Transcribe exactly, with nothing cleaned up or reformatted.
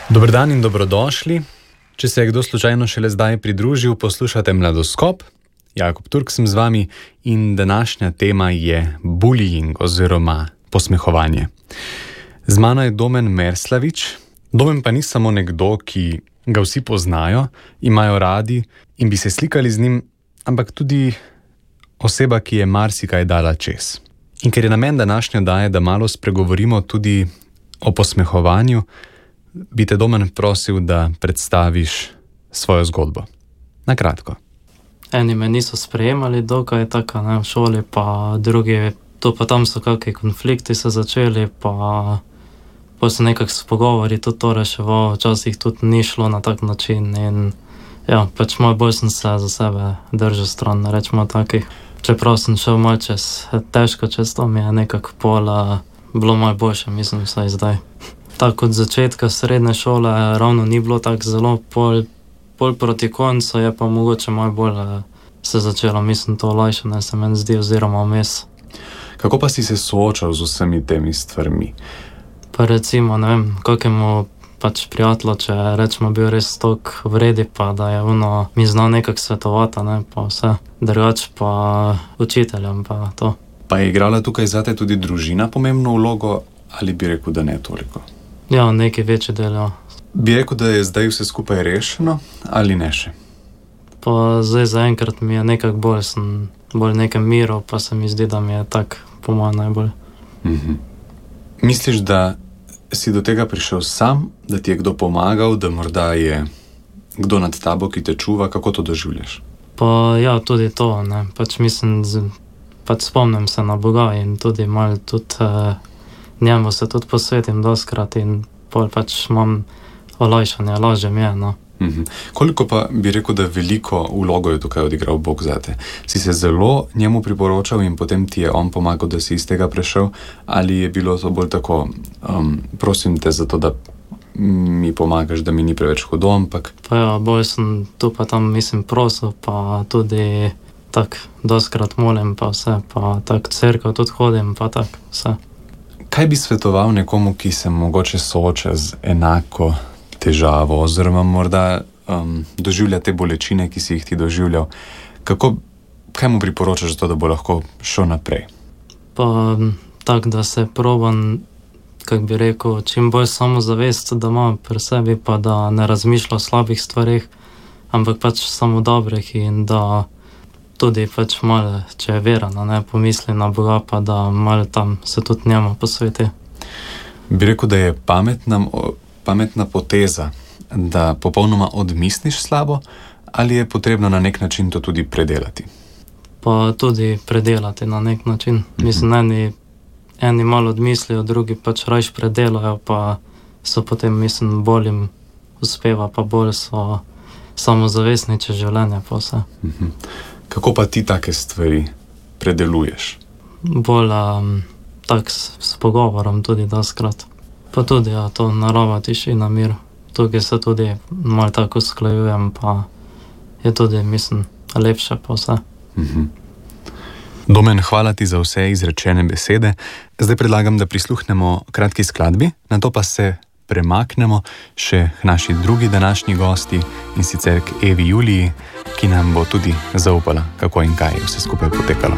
Dober dan in dobrodošli. Če se je kdo slučajno šele zdaj pridružil, poslušate Mladoskop. Jakob Turk sem z vami in današnja tema je bullying oziroma posmehovanje. Z mano je Domen Merslavič. Domen pa ni samo nekdo, ki ga vsi poznajo, imajo radi in bi se slikali z njim, ampak tudi oseba, ki je marsikaj dala čez. In ker je namen današnje oddaje, da malo spregovorimo tudi o posmehovanju, bi te, Domen, prosil, da predstaviš svojo zgodbo. Na kratko. Eni me niso sprejemali, dokaj tako, ne, v šoli, pa drugi, tu pa tam so kakšni konflikti se začeli, pa pa se nekako s pogovori tudi to reševal, včasih tudi ni šlo na tak način in ja, pač malo bolj sem se za sebe držal stran, rečemo takih. Čeprav sem šel malo čez, težko čez to, mi je nekako pol bilo malo boljše, mislim, vsaj zdaj. Tako od začetka srednje šole ravno ni bilo tako zelo, pol, pol proti koncu je pa mogoče malo bolj se začelo, mislim, to olajšanje se meni zdi oziroma vmes. Kako pa si se soočal z vsemi temi stvarmi? Pa recimo, ne vem, kakemu pač prijatelju, če rečemo bil res tok vredi, pa da je ono mi znal nekako svetovati, ne, pa vse. Drugač pa učiteljem pa to. Pa je igrala tukaj zate tudi družina pomembno vlogo ali bi rekel, da ne toliko? Ja, neki večji del, ja. Bi rekel, da je zdaj vse skupaj rešeno ali ne še? Pa zdaj zaenkrat mi je nekako bolj, sem bolj nekem miru, pa se mi zdi, da mi je tak po mojem najbolj. Mhm. Misliš, da si do tega prišel sam, da ti je kdo pomagal, da morda je kdo nad tabo, ki te čuva, kako to doživljaš? Pa ja, tudi to, ne, pač mislim, pač spomnim se na Boga in tudi malo tudi eh, njemu se tudi posvetim doskrat in pol pač imam olajšanje, lažje mi je, no. Mhm. Koliko pa bi rekel, da veliko vlogo je tukaj odigral Bog zate? Si se zelo njemu priporočal in potem ti je on pomagal, da si iz tega prešel? Ali je bilo to bolj tako, um, prosim te za to, da mi pomagaš, da mi ni preveč hudo, ampak... Pa ja, bolj sem tu pa tam, mislim, prosil, pa tudi tak doskrat molim, pa vse, pa tak cerkev tudi hodim, pa tak vse. Kaj bi svetoval nekomu, ki se mogoče sooča z enako težavo oziroma morda um, doživlja te bolečine, ki si jih ti doživljal? Kako, kaj mu priporočaš za to, da bo lahko šel naprej? Pa tak, da se probam, kak bi rekel, čim bolj samozavest, da ima pri sebi, pa da ne razmišlja o slabih stvarih, ampak pač samo dobrih in da tudi pač malo, če je verana, ne, pomisli na Boga, pa da malo tam se tudi njemu posveti. Bi rekel, da je pametna, pametna poteza, da popolnoma odmisliš slabo, ali je potrebno na nek način to tudi predelati? Pa tudi predelati na nek način. Mm-hmm. Mislim, eni, eni malo odmislijo, drugi pač rajš predelajo, pa so potem, mislim, bolj jim uspeva, pa bolj so samozavestni čez življenje pa vse. Mm-hmm. Kako pa ti take stvari predeluješ? Bolj um, tak s, s pogovorom tudi doskrat. Pa tudi, ja, to narava, tišina, mir. Tukaj se tudi malo tako usklajujem, pa je tudi, mislim, lepše pa vse. Mm-hmm. Domen, hvala ti za vse izrečene besede. Zdaj predlagam, da prisluhnemo kratki skladbi, nato pa se premaknemo še k naši drugi današnji gosti in sicer k Evi Juliji, ki nam bo tudi zaupala, kako in kaj je vse skupaj potekalo.